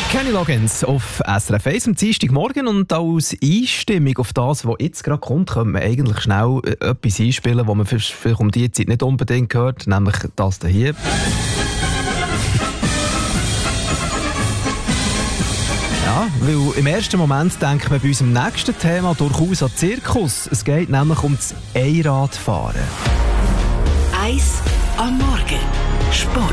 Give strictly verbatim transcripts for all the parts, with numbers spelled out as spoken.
Kenny Loggins auf S R F eins am Dienstagmorgen, und als Einstimmung auf das, was jetzt gerade kommt, können wir eigentlich schnell etwas einspielen, das man vielleicht um diese Zeit nicht unbedingt hört, nämlich das hier. Ja, weil im ersten Moment denkt man bei unserem nächsten Thema durchaus an Zirkus. Es geht nämlich um das Einradfahren. Eins am Morgen. Sport.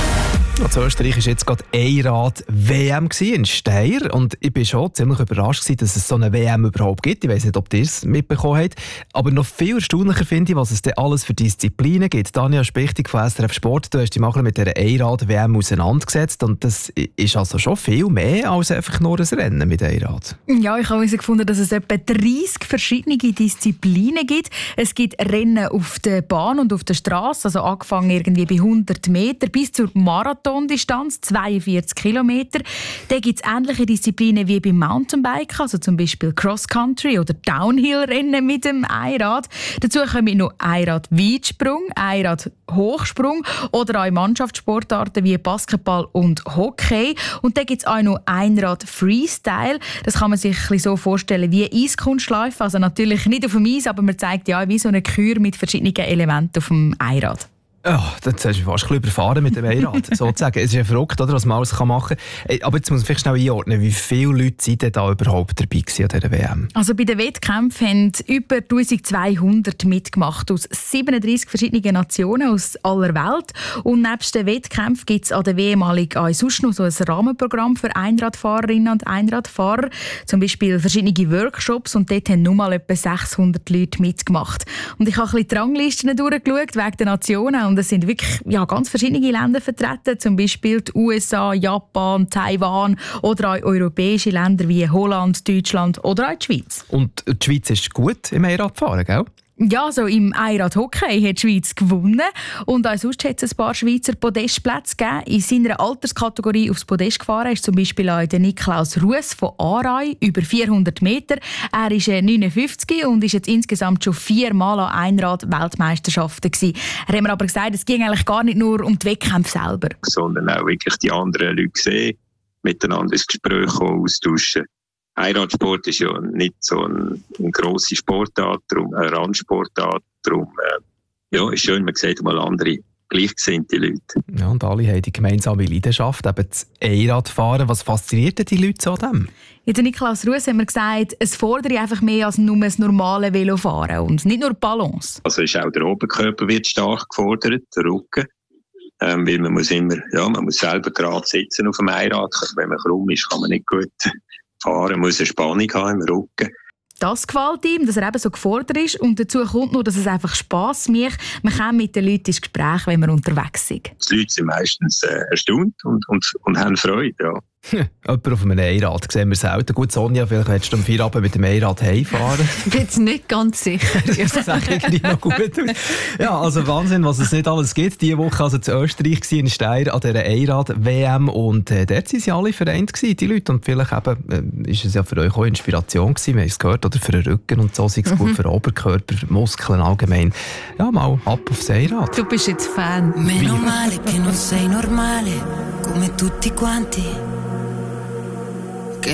In Österreich war jetzt gerade Einrad-W M in Steyr, und ich war schon ziemlich überrascht, dass es so eine W M überhaupt gibt. Ich weiss nicht, ob ihr es mitbekommen habt. Aber noch viel erstaunlicher finde ich, was es denn alles für Disziplinen gibt. Daniel Spichtig von S R F Sport, du hast dich mal mit dieser Einrad-W M auseinandergesetzt, und das ist also schon viel mehr als einfach nur ein Rennen mit Einrad. Ja, ich habe herausgefunden, dass es etwa dreißig verschiedene Disziplinen gibt. Es gibt Rennen auf der Bahn und auf der Straße, also angefangen irgendwie bei hundert Meter bis zur Marathon. Distanz, zweiundvierzig Kilometer. Da gibt es ähnliche Disziplinen wie beim Mountainbiken, also zum Beispiel Cross-Country oder Downhill-Rennen mit dem Einrad. Dazu kommen noch Einrad-Weitsprung, Einrad-Hochsprung oder auch Mannschaftssportarten wie Basketball und Hockey. Und dann gibt es auch noch Einrad-Freestyle. Das kann man sich ein bisschen so vorstellen wie Eiskunstläufe, also natürlich nicht auf dem Eis, aber man zeigt ja wie so eine Kür mit verschiedenen Elementen auf dem Einrad. Oh, das hast du fast ein bisschen überfahren mit dem Einrad, sozusagen. Es ist ja verrückt, oder, was man alles machen kann. Aber jetzt muss man vielleicht schnell einordnen, wie viele Leute sind denn da überhaupt dabei gewesen an dieser W M? Also bei den Wettkämpfen haben über eintausendzweihundert mitgemacht aus siebenunddreißig verschiedenen Nationen aus aller Welt. Und nebst den Wettkämpfen gibt es an der W M auch sonst noch so ein Rahmenprogramm für Einradfahrerinnen und Einradfahrer. Zum Beispiel verschiedene Workshops, und dort haben nur mal etwa sechshundert Leute mitgemacht. Und ich habe ein bisschen die Ranglisten durchgeschaut wegen der Nationen. Und es sind wirklich ja, ganz verschiedene Länder vertreten, zum Beispiel die U S A, Japan, Taiwan oder auch europäische Länder wie Holland, Deutschland oder auch die Schweiz. Und die Schweiz ist gut im Einradfahren, gell? Ja, so im Einrad-Hockey hat die Schweiz gewonnen. Und auch sonst hat es ein paar Schweizer Podestplätze gegeben. In seiner Alterskategorie aufs Podest gefahren ist zum Beispiel auch der Niklaus Ruess von Aarau, über vierhundert Meter. Er ist neunundfünfzig und ist jetzt insgesamt schon viermal an Einrad-Weltmeisterschaften gewesen. Er hat mir aber gesagt, es ging eigentlich gar nicht nur um die Wettkämpfe selber. Sondern auch wirklich die anderen Leute sehen, miteinander ins Gespräch austauschen. Einradsport ist ja nicht so eine, eine grosse Sportart, darum eine Randsportart. Darum äh, ja, ist schön, man sieht mal andere gleichgesinnte Leute. Ja, und alle haben die gemeinsame Leidenschaft, eben das Einradfahren. Was fasziniert denn die Leute so an dem? Ja, der Niklaus Ruess hat mir gesagt, es fordert einfach mehr als nur das normale Velofahren und nicht nur Balance. Also ist auch der Oberkörper wird stark gefordert, der Rücken. Ähm, weil man muss immer, ja, man muss selber gerade sitzen auf dem Einrad. Wenn man krumm ist, kann man nicht gut fahren, muss eine Spannung haben im Rücken. Das gefällt ihm, dass er eben so gefordert ist. Und dazu kommt noch, dass es einfach Spass macht. Man kann mit den Leuten ins Gespräch, wenn man unterwegs ist. Die Leute sind meistens äh, erstaunt und, und, und haben Freude, ja. Jemand auf einem Einrad sehen wir selten. Gut, Sonja, vielleicht hättest du am Feierabend mit dem Einrad heimfahren. Ich bin jetzt nicht ganz sicher. Das sah irgendwie noch gut aus. Ja, also Wahnsinn, was es nicht alles gibt. Diese Woche also in Österreich in Steyr an dieser Einrad-W M, und äh, dort waren sie alle vereint gewesen, die Leute. Und vielleicht eben, äh, ist es ja für euch auch Inspiration gewesen, wir haben es gehört, oder für den Rücken und so, sei es gut für den Oberkörper, für Muskeln allgemein. Ja, mal ab aufs Einrad. Du bist jetzt Fan. Meno male che non sei normale, come tutti quanti.